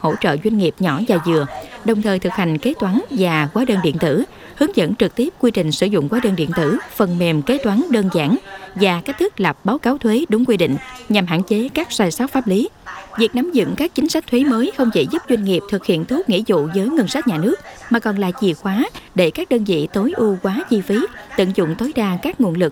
hỗ trợ doanh nghiệp nhỏ và vừa, đồng thời thực hành kế toán và hóa đơn điện tử, hướng dẫn trực tiếp quy trình sử dụng hóa đơn điện tử, phần mềm kế toán đơn giản và cách thức lập báo cáo thuế đúng quy định nhằm hạn chế các sai sót pháp lý. Việc nắm vững các chính sách thuế mới không chỉ giúp doanh nghiệp thực hiện tốt nghĩa vụ với ngân sách nhà nước, mà còn là chìa khóa để các đơn vị tối ưu hóa chi phí, tận dụng tối đa các nguồn lực